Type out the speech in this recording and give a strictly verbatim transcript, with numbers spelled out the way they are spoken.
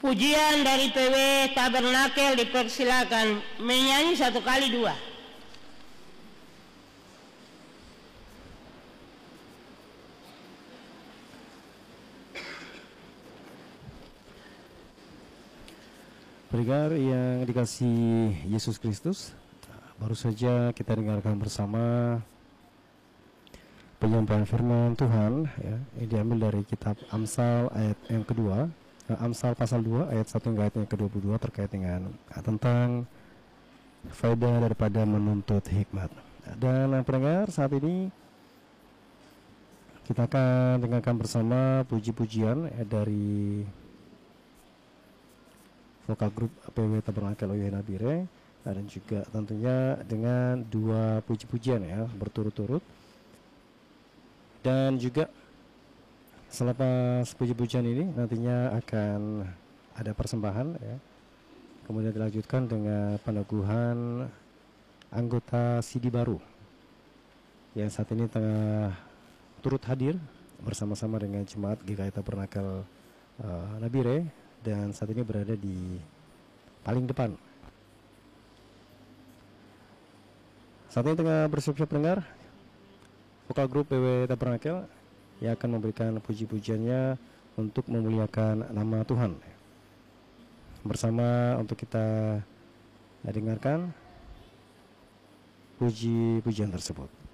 Pujian dari P W Tabernakel dipersilakan menyanyi satu kali dua. Pendengar yang dikasihi Yesus Kristus, baru saja kita dengarkan bersama penyampaian firman Tuhan ya, yang diambil dari kitab Amsal ayat yang kedua, Amsal pasal dua ayat satu hingga ayat yang ke dua puluh dua terkait dengan tentang faedah daripada menuntut hikmat. Dan pendengar, saat ini kita akan dengarkan bersama puji-pujian ya, dari vokal grup P W Tabernakel O Y Nabire, dan juga tentunya dengan dua puji-pujian ya berturut-turut. Dan juga selepas puji-pujian ini nantinya akan ada persembahan ya. Kemudian dilanjutkan dengan peneguhan anggota C D baru yang saat ini tengah turut hadir bersama-sama dengan jemaat G K I Tabernakel uh, Nabire, dan saat ini berada di paling depan. Saat ini tengah bersiap-siap dengar vokal grup P W Tabernakel yang akan memberikan puji-pujiannya untuk memuliakan nama Tuhan. Bersama untuk kita dengarkan puji-pujian tersebut.